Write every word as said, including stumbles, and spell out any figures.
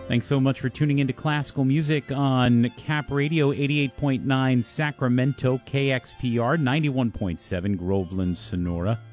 Thanks so much for tuning into classical music on Cap Radio, eighty-eight point nine Sacramento, K X P R, ninety-one point seven Groveland, Sonora.